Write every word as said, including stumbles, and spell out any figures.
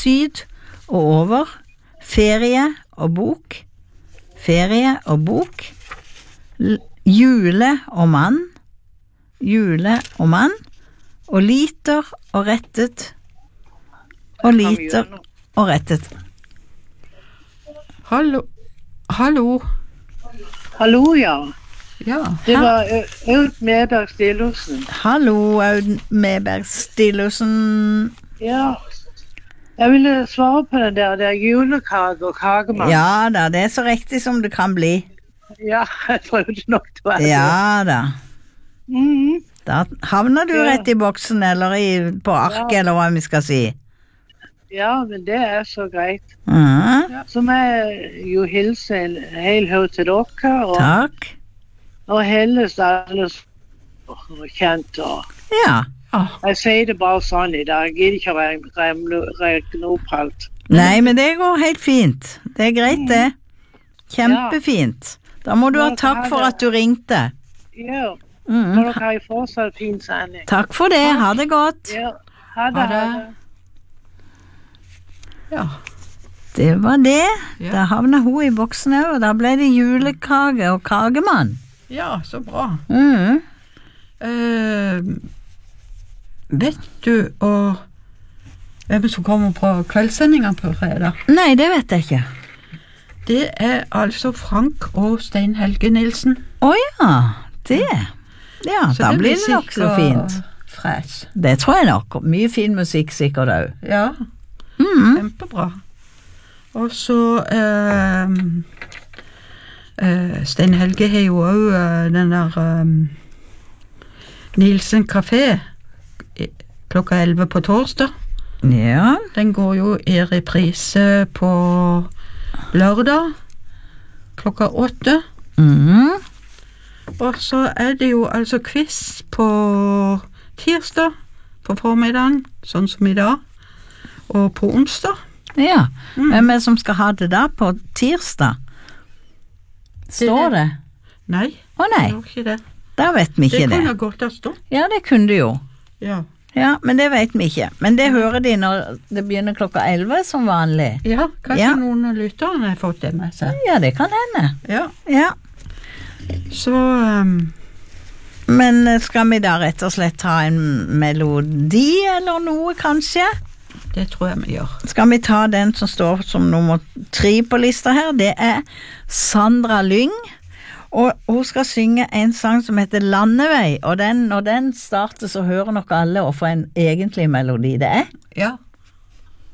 syd og over, ferie og bok, ferie og bok, L- jule og mann, jule og mann, og liter og rettet, og liter og rettet. Hallo. Hallo. Hallo, ja. Ja. Det var Ø- Aud Medberg Stillhusen. Hallo, Aud Medberg Stillhusen. Ja. Jeg ville svare på den der, der julekake og kakemann. Ja da, det er så riktig som det kan bli. Ja, jeg prøvde nok det var det. Ja da. Mhm. Da havner du Ja. rett i boksen, eller i, på ark, Ja. eller hva vi skal si. Ja, men det er så greit. Mhm. Så må jeg jo hilse en hel haug til dere, og, Takk. og helles alle som er kjent. Og Ja. jeg sier det bare sånn i dag, jeg gidder ikke å regne, regne, regne opp alt. Nei, men det går helt fint. Det er greit, det. Kjempefint. Da må du ha takk for at du ringte. Ja, Mhm. må dere ha en fortsatt fin sending. Takk for det. Ha det godt. Ja, ha det, Ha ha det. det. Ja. Det var det. Ja. Da havna hun i boksen òg, og da ble det julekake og kakemann. Ja, så bra. Mhm. Eh, vet du og hvem som kommer på kveldssendingen på fredag? Nei, det vet jeg ikke. Det er altså Frank og Stein Helge Nilsen. Å ja, det. Ja, Så da blir det nok så sikkert fint. Fres. Det tror jeg nok. Mye fin musikk sikkert òg. Ja, Mhm. kjempebra. Og så eh, eh, Stein Helge har jo òg eh, den der eh, Nilsen Café i- klokka elleve på torsdag. Ja. Den går jo i reprise på lørdag klokka åtte. Mhm. Og så er det jo altså quiz på tirsdag på formiddagen, sånn som i dag, og på onsdag. Ja. Mm. Hvem er det som skal ha det da på tirsdag? Står det? Nei, Å nei, det gjør ikke det. da vet vi Det ikke det. kunne godt ha stått. Ja, det kunne det jo. Ja. Ja, men det vet vi ikke. Men det hører de når det begynner klokka elleve som vanlig. Ja, kanskje Ja. noen av lytterne har fått det med seg. Ja, det kan hende. Ja, Ja. så um, Men skal vi da rett og slett ha en melodi eller noe, kanskje? det tror jeg vi gjør. Skal vi ta den som står som nummer tre på lista her? Det er Sandra Lyng. Og hun skal synge en sang som heter Landevei, og den, når den starter så hører nok alle å få en egentlig melodi det er. Ja.